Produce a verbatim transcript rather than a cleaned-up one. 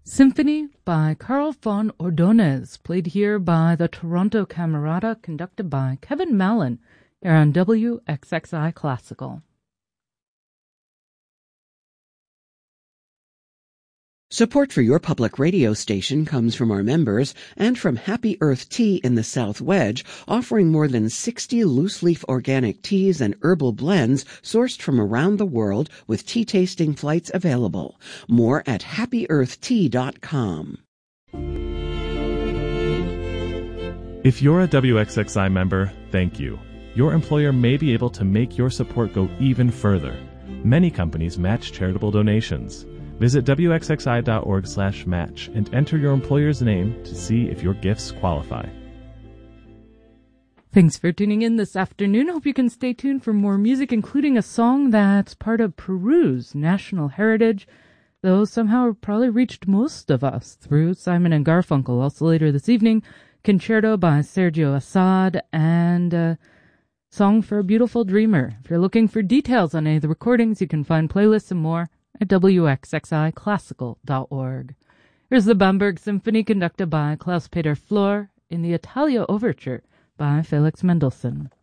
Symphony by Carl von Ordonez, played here by the Toronto Camerata, conducted by Kevin Mallon, here on W X X I Classical. Support for your public radio station comes from our members and from Happy Earth Tea in the South Wedge, offering more than sixty loose-leaf organic teas and herbal blends sourced from around the world with tea-tasting flights available. More at happy earth tea dot com. If you're a W X X I member, thank you. Your employer may be able to make your support go even further. Many companies match charitable donations. Visit W X X I dot org slash match and enter your employer's name to see if your gifts qualify. Thanks for tuning in this afternoon. Hope you can stay tuned for more music, including a song that's part of Peru's national heritage, though somehow it probably reached most of us through Simon and Garfunkel. Also later this evening, Concerto by Sergio Assad and a Song for a Beautiful Dreamer. If you're looking for details on any of the recordings, you can find playlists and more at W X X I classical dot org. Here's the Bamberg Symphony, conducted by Klaus-Peter Flor, in the Italia Overture by Felix Mendelssohn.